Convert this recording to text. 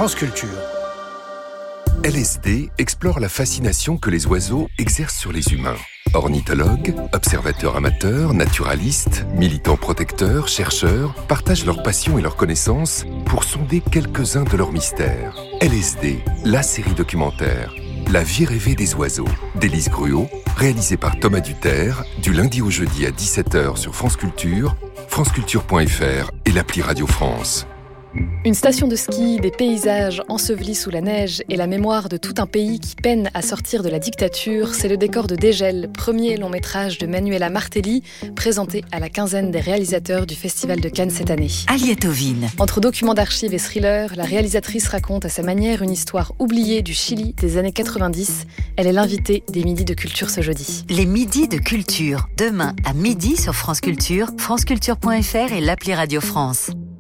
France Culture. LSD explore la fascination que les oiseaux exercent sur les humains. Ornithologues, observateurs amateurs, naturalistes, militants protecteurs, chercheurs partagent leur passion et leurs connaissances pour sonder quelques-uns de leurs mystères. LSD, la série documentaire. La vie rêvée des oiseaux, d'Élise Gruau, réalisée par Thomas Duterre, du lundi au jeudi à 17h sur France Culture, franceculture.fr et l'appli Radio France. Une station de ski, des paysages ensevelis sous la neige et la mémoire de tout un pays qui peine à sortir de la dictature, c'est le décor de Dégel, premier long métrage de Manuela Martelli, présenté à la quinzaine des réalisateurs du Festival de Cannes cette année. Aliette Ovine. Entre documents d'archives et thrillers, la réalisatrice raconte à sa manière une histoire oubliée du Chili des années 90. Elle est l'invitée des Midis de Culture ce jeudi. Les Midis de Culture, demain à midi sur France Culture, franceculture.fr et l'appli Radio France.